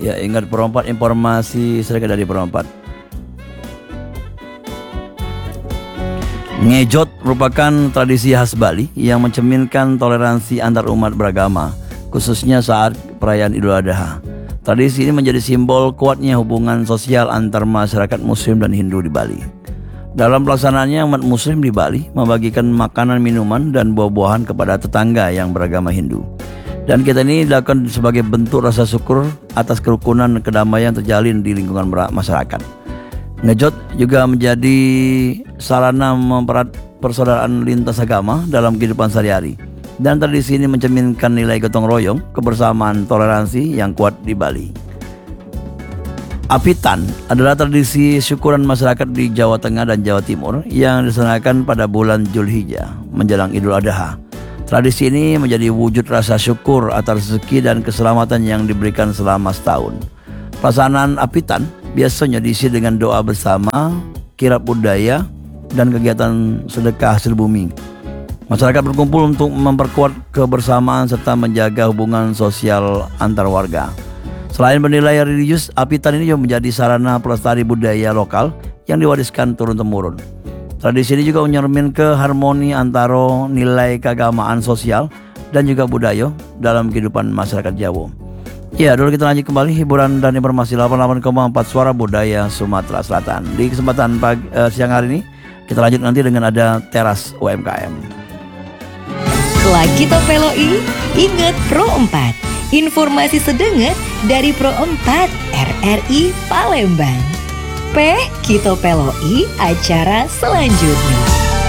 Ya, ingat Pro 4, informasi seragam dari Pro 4. Ngejot merupakan tradisi khas Bali yang mencerminkan toleransi antar umat beragama, khususnya saat perayaan Idul Adha. Tradisi ini menjadi simbol kuatnya hubungan sosial antar masyarakat Muslim dan Hindu di Bali. Dalam pelaksanaannya, umat Muslim di Bali membagikan makanan, minuman, dan buah-buahan kepada tetangga yang beragama Hindu. Dan kita ini dilakukan sebagai bentuk rasa syukur atas kerukunan dan kedamaian terjalin di lingkungan masyarakat. Ngejot juga menjadi sarana mempererat persaudaraan lintas agama dalam kehidupan sehari-hari. Dan tradisi ini mencerminkan nilai gotong royong, kebersamaan, toleransi yang kuat di Bali. Apitan adalah tradisi syukuran masyarakat di Jawa Tengah dan Jawa Timur yang dilaksanakan pada bulan Zulhijjah menjelang Idul Adha. Tradisi ini menjadi wujud rasa syukur atas rezeki dan keselamatan yang diberikan selama setahun. Pelaksanaan apitan biasanya diisi dengan doa bersama, kirab budaya, dan kegiatan sedekah hasil bumi. Masyarakat berkumpul untuk memperkuat kebersamaan serta menjaga hubungan sosial antar warga. Selain bernilai religius, apitan ini juga menjadi sarana pelestari budaya lokal yang diwariskan turun-temurun. Tradisi ini juga mencermin keharmoni antara nilai keagamaan sosial dan juga budaya dalam kehidupan masyarakat Jawa. Ya, dulu kita lanjut kembali hiburan dan informasi 88,4 Suara Budaya Sumatera Selatan. Di kesempatan siang hari ini, kita lanjut nanti dengan ada teras UMKM. Lagi Topeloi, ingat Pro 4. Informasi sedenget dari Pro 4 RRI Palembang. Kita Peloi acara selanjutnya.